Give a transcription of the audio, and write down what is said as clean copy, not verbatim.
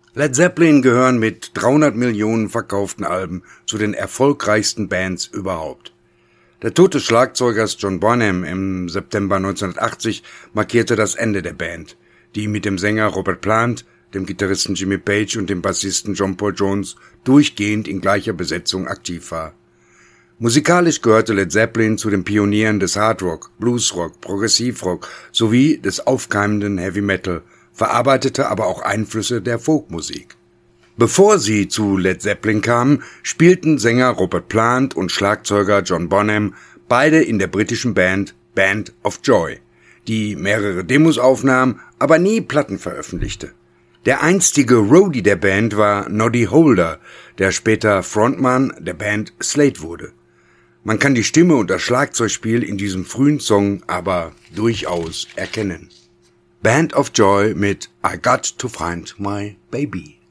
Led Zeppelin gehören mit 300 Millionen verkauften Alben zu den erfolgreichsten Bands überhaupt. Der Tod des Schlagzeugers John Bonham im September 1980 markierte das Ende der Band, die mit dem Sänger Robert Plant, dem Gitarristen Jimmy Page und dem Bassisten John Paul Jones durchgehend in gleicher Besetzung aktiv war. Musikalisch gehörte Led Zeppelin zu den Pionieren des Hardrock, Bluesrock, Progressivrock sowie des aufkeimenden Heavy Metal, verarbeitete aber auch Einflüsse der Folkmusik. Bevor sie zu Led Zeppelin kamen, spielten Sänger Robert Plant und Schlagzeuger John Bonham beide in der britischen Band Band of Joy, die mehrere Demos aufnahm, aber nie Platten veröffentlichte. Der einstige Roadie der Band war Noddy Holder, der später Frontmann der Band Slade wurde. Man kann die Stimme und das Schlagzeugspiel in diesem frühen Song aber durchaus erkennen. Band of Joy mit I Got to Find My Baby.